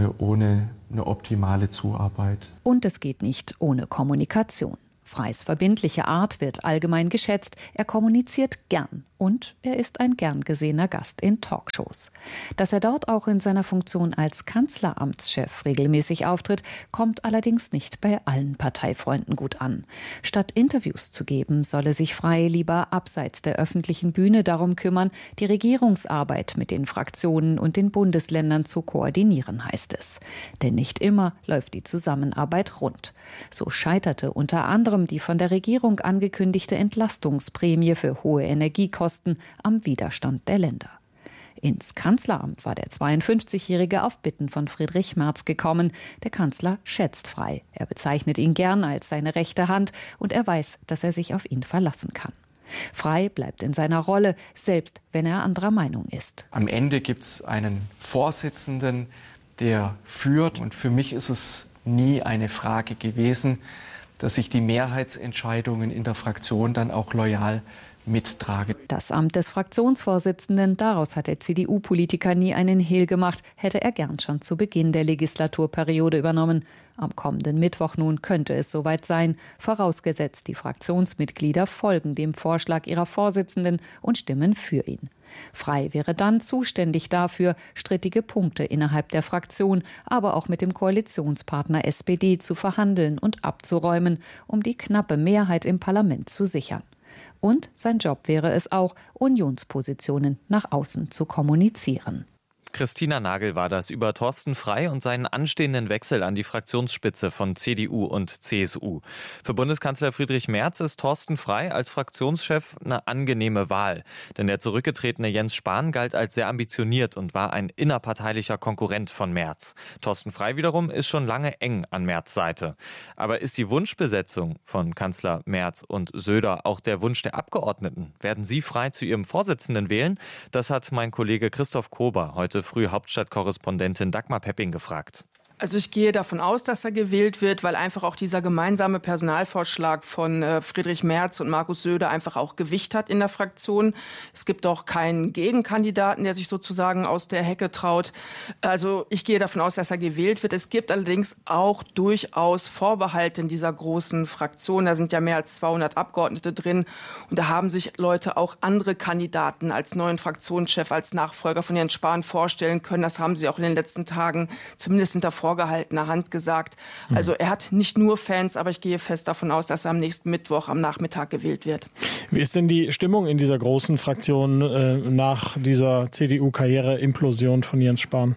ohne eine optimale Zuarbeit. Und es geht nicht ohne Kommunikation. Freys verbindliche Art wird allgemein geschätzt. Er kommuniziert gern und er ist ein gern gesehener Gast in Talkshows. Dass er dort auch in seiner Funktion als Kanzleramtschef regelmäßig auftritt, kommt allerdings nicht bei allen Parteifreunden gut an. Statt Interviews zu geben, solle sich Frey lieber abseits der öffentlichen Bühne darum kümmern, die Regierungsarbeit mit den Fraktionen und den Bundesländern zu koordinieren, heißt es. Denn nicht immer läuft die Zusammenarbeit rund. So scheiterte unter anderem die von der Regierung angekündigte Entlastungsprämie für hohe Energiekosten am Widerstand der Länder. Ins Kanzleramt war der 52-Jährige auf Bitten von Friedrich Merz gekommen. Der Kanzler schätzt Frey. Er bezeichnet ihn gern als seine rechte Hand und er weiß, dass er sich auf ihn verlassen kann. Frey bleibt in seiner Rolle, selbst wenn er anderer Meinung ist. Am Ende gibt es einen Vorsitzenden, der führt. Und für mich ist es nie eine Frage gewesen, dass ich die Mehrheitsentscheidungen in der Fraktion dann auch loyal mittrage. Das Amt des Fraktionsvorsitzenden, daraus hat der CDU-Politiker nie einen Hehl gemacht, hätte er gern schon zu Beginn der Legislaturperiode übernommen. Am kommenden Mittwoch nun könnte es soweit sein, vorausgesetzt die Fraktionsmitglieder folgen dem Vorschlag ihrer Vorsitzenden und stimmen für ihn. Frey wäre dann zuständig dafür, strittige Punkte innerhalb der Fraktion, aber auch mit dem Koalitionspartner SPD zu verhandeln und abzuräumen, um die knappe Mehrheit im Parlament zu sichern. Und sein Job wäre es auch, Unionspositionen nach außen zu kommunizieren. Christina Nagel war das über Thorsten Frey und seinen anstehenden Wechsel an die Fraktionsspitze von CDU und CSU. Für Bundeskanzler Friedrich Merz ist Thorsten Frey als Fraktionschef eine angenehme Wahl. Denn der zurückgetretene Jens Spahn galt als sehr ambitioniert und war ein innerparteilicher Konkurrent von Merz. Thorsten Frey wiederum ist schon lange eng an Merz' Seite. Aber ist die Wunschbesetzung von Kanzler Merz und Söder auch der Wunsch der Abgeordneten? Werden sie Frey zu ihrem Vorsitzenden wählen? Das hat mein Kollege Christoph Kober heute früh Hauptstadtkorrespondentin Dagmar Pepping gefragt. Also ich gehe davon aus, dass er gewählt wird, weil einfach auch dieser gemeinsame Personalvorschlag von Friedrich Merz und Markus Söder einfach auch Gewicht hat in der Fraktion. Es gibt auch keinen Gegenkandidaten, der sich sozusagen aus der Hecke traut. Also ich gehe davon aus, dass er gewählt wird. Es gibt allerdings auch durchaus Vorbehalte in dieser großen Fraktion. Da sind ja mehr als 200 Abgeordnete drin. Und da haben sich Leute auch andere Kandidaten als neuen Fraktionschef, als Nachfolger von Jens Spahn vorstellen können. Das haben sie auch in den letzten Tagen zumindest hinter vorgehaltener Hand gesagt. Also er hat nicht nur Fans, aber ich gehe fest davon aus, dass er am nächsten Mittwoch am Nachmittag gewählt wird. Wie ist denn die Stimmung in dieser großen Fraktion nach dieser CDU-Karriere-Implosion von Jens Spahn?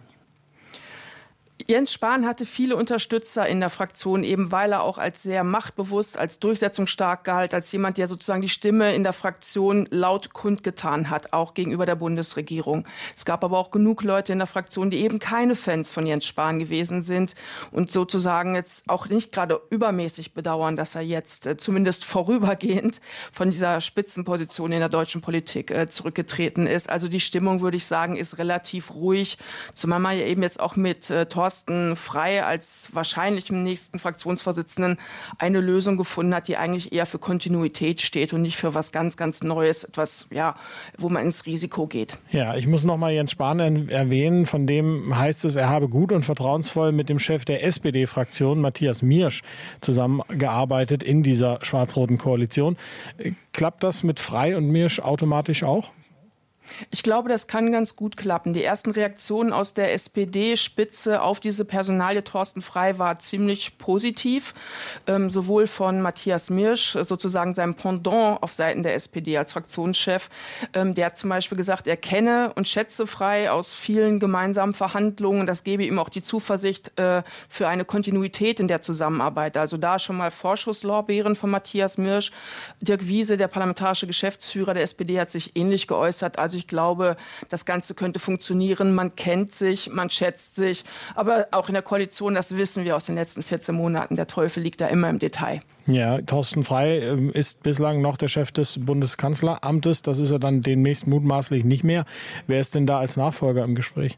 Jens Spahn hatte viele Unterstützer in der Fraktion, eben weil er auch als sehr machtbewusst, als durchsetzungsstark galt, als jemand, der sozusagen die Stimme in der Fraktion laut kundgetan hat, auch gegenüber der Bundesregierung. Es gab aber auch genug Leute in der Fraktion, die eben keine Fans von Jens Spahn gewesen sind und sozusagen jetzt auch nicht gerade übermäßig bedauern, dass er jetzt zumindest vorübergehend von dieser Spitzenposition in der deutschen Politik zurückgetreten ist. Also die Stimmung, würde ich sagen, ist relativ ruhig, zumal man ja eben jetzt auch mit Thorsten Frey als wahrscheinlich im nächsten Fraktionsvorsitzenden eine Lösung gefunden hat, die eigentlich eher für Kontinuität steht und nicht für was ganz, ganz Neues, etwas, ja, wo man ins Risiko geht. Ja, ich muss noch mal Jens Spahn erwähnen, von dem heißt es, er habe gut und vertrauensvoll mit dem Chef der SPD-Fraktion, Matthias Miersch, zusammengearbeitet in dieser schwarz-roten Koalition. Klappt das mit Frey und Miersch automatisch auch? Ich glaube, das kann ganz gut klappen. Die ersten Reaktionen aus der SPD-Spitze auf diese Personalie Thorsten Frey war ziemlich positiv. Sowohl von Matthias Mirsch, sozusagen seinem Pendant auf Seiten der SPD als Fraktionschef. Der hat zum Beispiel gesagt, er kenne und schätze Frey aus vielen gemeinsamen Verhandlungen. Das gebe ihm auch die Zuversicht für eine Kontinuität in der Zusammenarbeit. Also da schon mal Vorschusslorbeeren von Matthias Mirsch. Dirk Wiese, der parlamentarische Geschäftsführer der SPD, hat sich ähnlich geäußert. Also ich glaube, das Ganze könnte funktionieren. Man kennt sich, man schätzt sich. Aber auch in der Koalition, das wissen wir aus den letzten 14 Monaten, der Teufel liegt da immer im Detail. Ja, Thorsten Frey ist bislang noch der Chef des Bundeskanzleramtes. Das ist er dann demnächst mutmaßlich nicht mehr. Wer ist denn da als Nachfolger im Gespräch?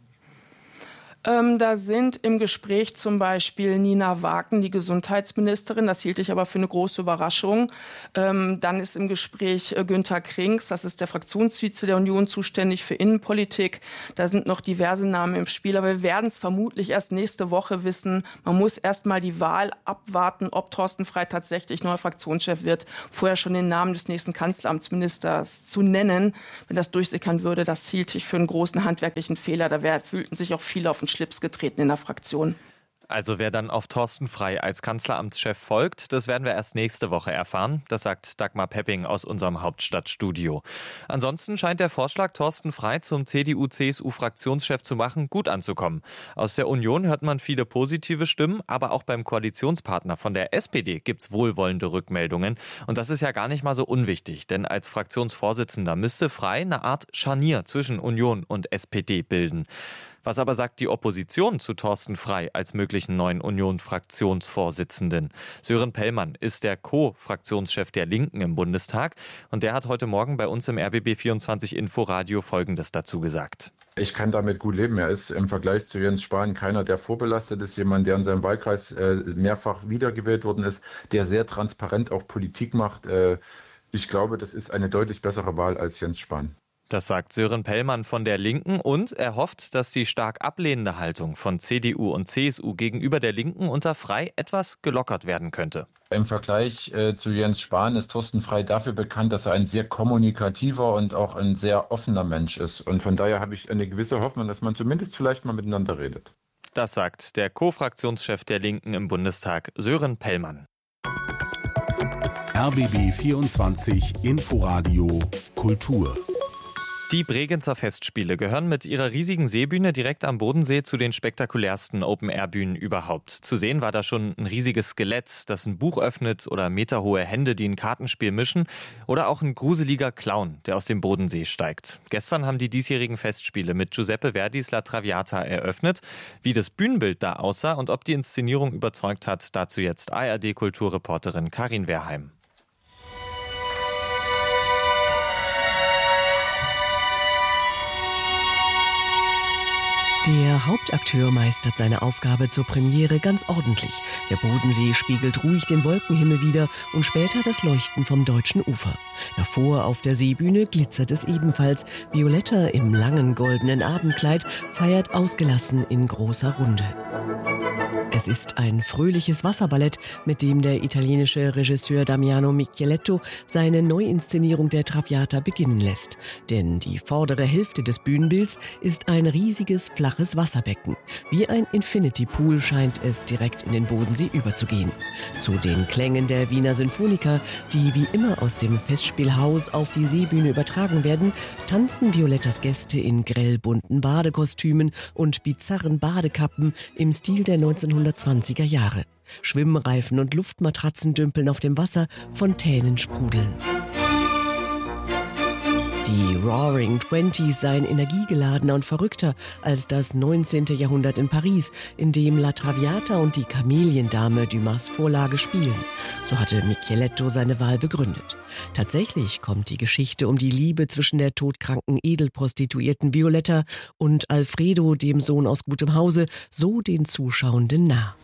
Da sind im Gespräch zum Beispiel Nina Waken, die Gesundheitsministerin. Das hielt ich aber für eine große Überraschung. Dann ist im Gespräch Günther Krings, das ist der Fraktionsvize der Union, zuständig für Innenpolitik. Da sind noch diverse Namen im Spiel, aber wir werden es vermutlich erst nächste Woche wissen. Man muss erst mal die Wahl abwarten, ob Thorsten Frey tatsächlich neuer Fraktionschef wird. Vorher schon den Namen des nächsten Kanzleramtsministers zu nennen, wenn das durchsickern würde, das hielt ich für einen großen handwerklichen Fehler. Da fühlten sich auch viele auf den Schlips getreten in der Fraktion. Also wer dann auf Thorsten Frey als Kanzleramtschef folgt, das werden wir erst nächste Woche erfahren. Das sagt Dagmar Pepping aus unserem Hauptstadtstudio. Ansonsten scheint der Vorschlag, Thorsten Frey zum CDU-CSU-Fraktionschef zu machen, gut anzukommen. Aus der Union hört man viele positive Stimmen, aber auch beim Koalitionspartner von der SPD gibt's wohlwollende Rückmeldungen. Und das ist ja gar nicht mal so unwichtig, denn als Fraktionsvorsitzender müsste Frey eine Art Scharnier zwischen Union und SPD bilden. Was aber sagt die Opposition zu Thorsten Frey als möglichen neuen Union-Fraktionsvorsitzenden? Sören Pellmann ist der Co-Fraktionschef der Linken im Bundestag und der hat heute Morgen bei uns im RBB 24 Inforadio Folgendes dazu gesagt. Ich kann damit gut leben. Er ist im Vergleich zu Jens Spahn keiner, der vorbelastet ist, jemand, der in seinem Wahlkreis mehrfach wiedergewählt worden ist, der sehr transparent auch Politik macht. Ich glaube, das ist eine deutlich bessere Wahl als Jens Spahn. Das sagt Sören Pellmann von der Linken und er hofft, dass die stark ablehnende Haltung von CDU und CSU gegenüber der Linken unter Frey etwas gelockert werden könnte. Im Vergleich zu Jens Spahn ist Thorsten Frey dafür bekannt, dass er ein sehr kommunikativer und auch ein sehr offener Mensch ist. Und von daher habe ich eine gewisse Hoffnung, dass man zumindest vielleicht mal miteinander redet. Das sagt der Co-Fraktionschef der Linken im Bundestag, Sören Pellmann. RBB 24 Inforadio Kultur. Die Bregenzer Festspiele gehören mit ihrer riesigen Seebühne direkt am Bodensee zu den spektakulärsten Open-Air-Bühnen überhaupt. Zu sehen war da schon ein riesiges Skelett, das ein Buch öffnet oder meterhohe Hände, die ein Kartenspiel mischen oder auch ein gruseliger Clown, der aus dem Bodensee steigt. Gestern haben die diesjährigen Festspiele mit Giuseppe Verdis La Traviata eröffnet. Wie das Bühnenbild da aussah und ob die Inszenierung überzeugt hat, dazu jetzt ARD-Kulturreporterin Karin Wehrheim. Der Hauptakteur meistert seine Aufgabe zur Premiere ganz ordentlich. Der Bodensee spiegelt ruhig den Wolkenhimmel wider und später das Leuchten vom deutschen Ufer. Davor auf der Seebühne glitzert es ebenfalls. Violetta im langen goldenen Abendkleid feiert ausgelassen in großer Runde. Es ist ein fröhliches Wasserballett, mit dem der italienische Regisseur Damiano Micheletto seine Neuinszenierung der Traviata beginnen lässt. Denn die vordere Hälfte des Bühnenbilds ist ein riesiges, flaches Wasserbecken. Wie ein Infinity Pool scheint es direkt in den Bodensee überzugehen. Zu den Klängen der Wiener Sinfoniker, die wie immer aus dem Festspielhaus auf die Seebühne übertragen werden, tanzen Violettas Gäste in grellbunten Badekostümen und bizarren Badekappen im Stil der 1920er Jahre. Schwimmreifen und Luftmatratzen dümpeln auf dem Wasser, Fontänen sprudeln. Die Roaring Twenties seien energiegeladener und verrückter als das 19. Jahrhundert in Paris, in dem La Traviata und die Kameliendame Dumas Vorlage spielen. So hatte Micheletto seine Wahl begründet. Tatsächlich kommt die Geschichte um die Liebe zwischen der todkranken Edelprostituierten Violetta und Alfredo, dem Sohn aus gutem Hause, so den Zuschauenden nah.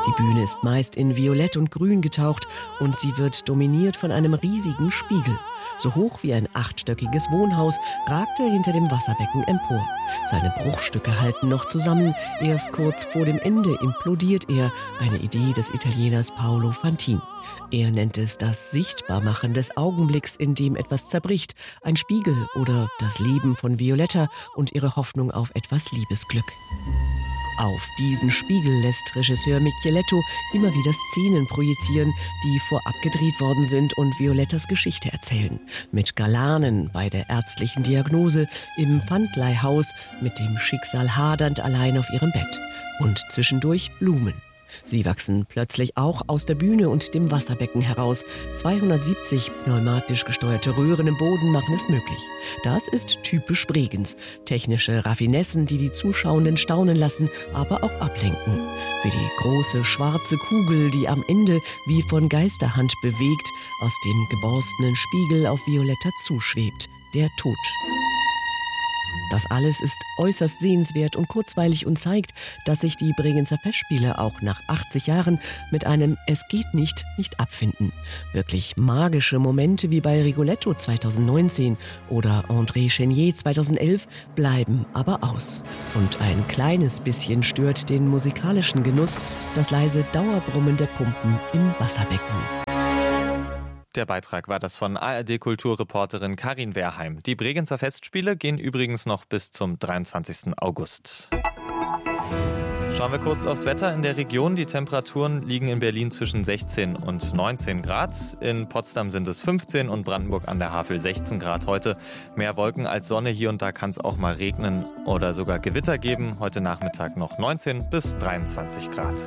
Die Bühne ist meist in Violett und Grün getaucht und sie wird dominiert von einem riesigen Spiegel. So hoch wie ein 8-stöckiges Wohnhaus ragt er hinter dem Wasserbecken empor. Seine Bruchstücke halten noch zusammen. Erst kurz vor dem Ende implodiert er, eine Idee des Italieners Paolo Fantin. Er nennt es das Sichtbarmachen des Augenblicks, in dem etwas zerbricht, ein Spiegel oder das Leben von Violetta und ihre Hoffnung auf etwas Liebesglück. Auf diesen Spiegel lässt Regisseur Micheletto immer wieder Szenen projizieren, die vorab gedreht worden sind und Violettas Geschichte erzählen. Mit Galanen bei der ärztlichen Diagnose, im Pfandleihhaus, mit dem Schicksal hadernd allein auf ihrem Bett. Und zwischendurch Blumen. Sie wachsen plötzlich auch aus der Bühne und dem Wasserbecken heraus. 270 pneumatisch gesteuerte Röhren im Boden machen es möglich. Das ist typisch Bregenz. Technische Raffinessen, die die Zuschauenden staunen lassen, aber auch ablenken. Wie die große schwarze Kugel, die am Ende wie von Geisterhand bewegt, aus dem geborstenen Spiegel auf Violetta zuschwebt. Der Tod. Das alles ist äußerst sehenswert und kurzweilig und zeigt, dass sich die Bregenzer Festspiele auch nach 80 Jahren mit einem Es geht nicht abfinden. Wirklich magische Momente wie bei Rigoletto 2019 oder André Chenier 2011 bleiben aber aus. Und ein kleines bisschen stört den musikalischen Genuss das leise Dauerbrummen der Pumpen im Wasserbecken. Der Beitrag war das von ARD-Kulturreporterin Karin Wehrheim. Die Bregenzer Festspiele gehen übrigens noch bis zum 23. August. Schauen wir kurz aufs Wetter in der Region. Die Temperaturen liegen in Berlin zwischen 16 und 19 Grad. In Potsdam sind es 15 und Brandenburg an der Havel 16 Grad heute. Mehr Wolken als Sonne. Hier und da kann es auch mal regnen oder sogar Gewitter geben. Heute Nachmittag noch 19 bis 23 Grad.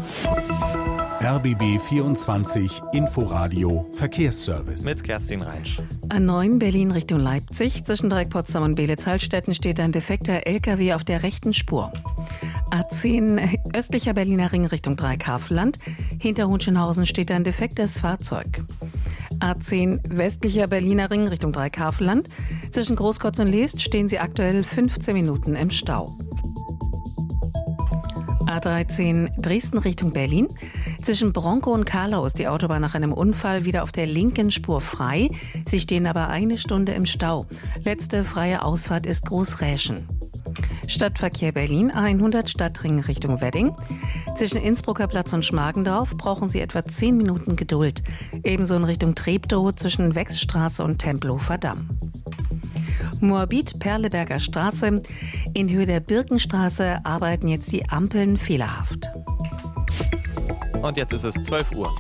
RBB 24 Inforadio Verkehrsservice. Mit Kerstin Reinsch. A9 Berlin Richtung Leipzig. Zwischen Dreieck Potsdam und Beelitz-Hallstätten steht ein defekter LKW auf der rechten Spur. A10 östlicher Berliner Ring Richtung Dreieck-Havelland. Hinter Hohenschönhausen steht ein defektes Fahrzeug. A10 westlicher Berliner Ring Richtung Dreieck-Havelland. Zwischen Großkotz und Leest stehen sie aktuell 15 Minuten im Stau. A13 Dresden Richtung Berlin. Zwischen Bronkow und Karlau ist die Autobahn nach einem Unfall wieder auf der linken Spur frei. Sie stehen aber eine Stunde im Stau. Letzte freie Ausfahrt ist Großräschen. Stadtverkehr Berlin A100 Stadtring Richtung Wedding. Zwischen Innsbrucker Platz und Schmargendorf brauchen Sie etwa 10 Minuten Geduld. Ebenso in Richtung Treptow zwischen Wechsstraße und Tempelhofer Damm. Moabit, Perleberger Straße. In Höhe der Birkenstraße arbeiten jetzt die Ampeln fehlerhaft. Und jetzt ist es 12 Uhr.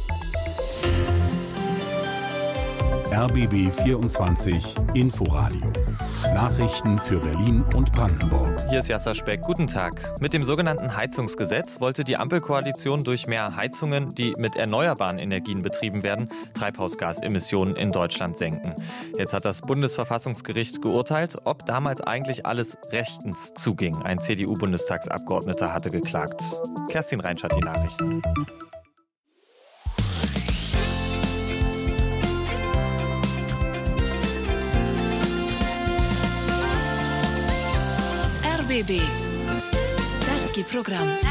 RBB 24 Inforadio. Nachrichten für Berlin und Brandenburg. Hier ist Jasser Speck. Guten Tag. Mit dem sogenannten Heizungsgesetz wollte die Ampelkoalition durch mehr Heizungen, die mit erneuerbaren Energien betrieben werden, Treibhausgasemissionen in Deutschland senken. Jetzt hat das Bundesverfassungsgericht geurteilt, ob damals eigentlich alles rechtens zuging. Ein CDU-Bundestagsabgeordneter hatte geklagt. Kerstin Reinsch hat die Nachrichten. RBB Serbski program.